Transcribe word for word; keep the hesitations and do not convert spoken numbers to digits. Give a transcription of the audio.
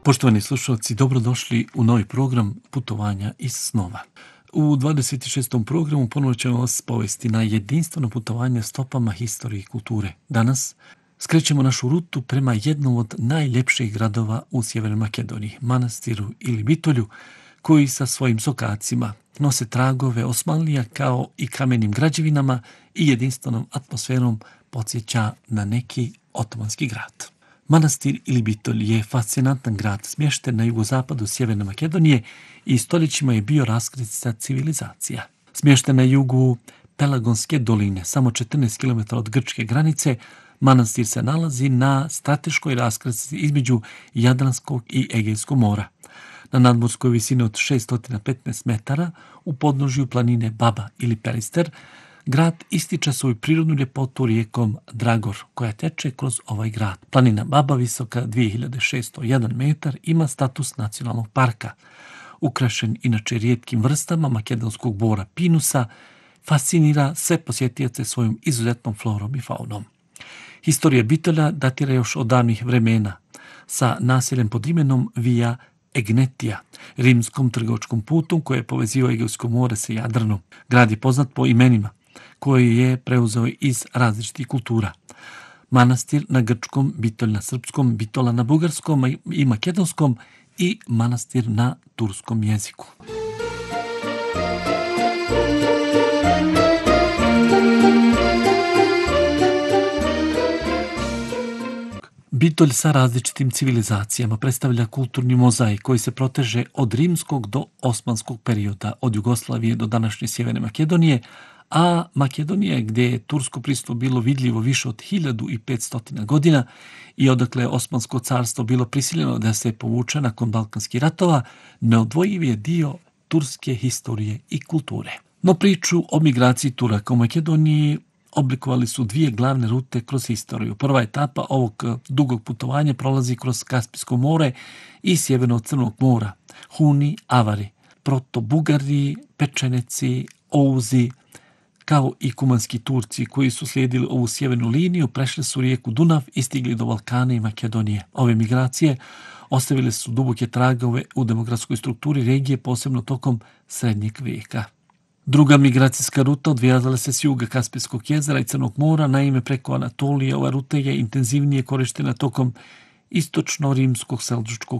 Poštovani slušalci, dobrodošli u novi program Putovanja iz snova. U dvadeset šestom programu ponovo ćemo vas povesti na jedinstveno putovanje stopama historije i kulture. Danas skrećemo našu rutu prema jednom od najljepših gradova u Sjevernoj Makedoniji, Manastiru ili Bitolju, koji sa svojim sokacima nose tragove Osmanlija kao i kamenim građevinama i jedinstvenom atmosferom podsjeća na neki otomanski grad. Manastir ili Bitolj je fascinantan grad smješten na jugozapadu Sjeverne Makedonije i stoljećima je bio raskrsnica civilizacija. Smješten na jugu Pelagonske doline, samo četrnaest kilometara od grčke granice, manastir se nalazi na strateškoj raskrsnici između Jadranskog i Egejskog mora. Na nadmorskoj visini od šesto petnaest metara u podnožju planine Baba ili Perister, grad ističe svoju prirodnu ljepotu rijekom Dragor, koja teče kroz ovaj grad. Planina Baba, visoka dvije hiljade šesto jedan metar, ima status nacionalnog parka. Ukrašen inače rijetkim vrstama makedonskog bora Pinusa, fascinira sve posjetioce svojom izuzetnom florom i faunom. Historija Bitolja datira još od davnih vremena, sa naseljem pod imenom Via Egnetija, rimskom trgovačkom putom koje je povezivao Egejsko more sa Jadranom. Grad je poznat po imenima koji je preuzeo iz različitih kultura. Manastir na grčkom, Bitolj na srpskom, Bitola na bugarskom i makedonskom i manastir na turskom jeziku. Bitolj sa različitim civilizacijama predstavlja kulturni mozaik koji se proteže od rimskog do osmanskog perioda, od Jugoslavije do današnje Sjeverne Makedonije, a Makedonija, gdje je tursko prisustvo bilo vidljivo više od hiljadu petsto godina i odakle je Osmansko carstvo bilo prisiljeno da se povuče nakon Balkanskih ratova, neodvojiv je dio turske historije i kulture. No priču o migraciji Turaka u Makedoniji oblikovali su dvije glavne rute kroz historiju. Prva etapa ovog dugog putovanja prolazi kroz Kaspijsko more i sjeverno od Crnog mora. Huni, Avari, Proto-Bugari, Pečeneci, Ouzi, kao i kumanski Turci koji su slijedili ovu sjevernu liniju, prešli su rijeku Dunav i stigli do Balkana i Makedonije. Ove migracije ostavile su duboke tragove u demografskoj strukturi regije, posebno tokom srednjeg vijeka. Druga migracijska ruta odvijala se s juga Kaspijskog jezera i Crnog mora, naime preko Anatolije. Ova ruta je intenzivnije korištena tokom istočno-rimskog, seldžučkog